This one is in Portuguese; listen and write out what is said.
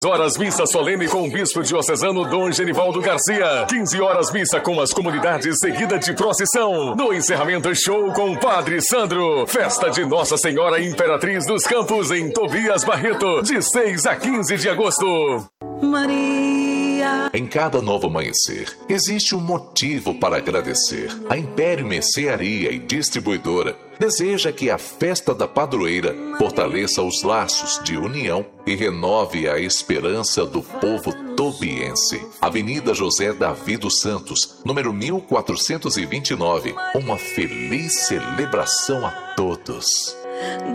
Horas missa solene com o bispo diocesano Dom Genivaldo Garcia. 15 horas missa com as comunidades seguida de procissão. No encerramento, show com Padre Sandro. Festa de Nossa Senhora Imperatriz dos Campos em Tobias Barreto, de 6 a 15 de agosto. Maria. Em cada novo amanhecer, existe um motivo para agradecer. A Império Mercearia e Distribuidora deseja que a festa da padroeira fortaleça os laços de união e renove a esperança do povo tobiense. Avenida José Davi dos Santos, número 1429. Uma feliz celebração a todos.